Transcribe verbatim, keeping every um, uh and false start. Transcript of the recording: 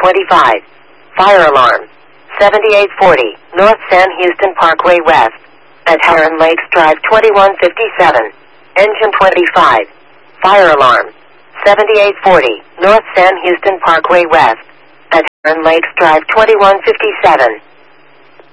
twenty-five. Fire alarm. seventy-eight forty, North San Houston Parkway West. At Heron Lakes Drive twenty-one fifty-seven. Engine twenty-five. Fire alarm. seventy-eight forty, North San Houston Parkway West. At Heron Lakes Drive twenty-one fifty-seven.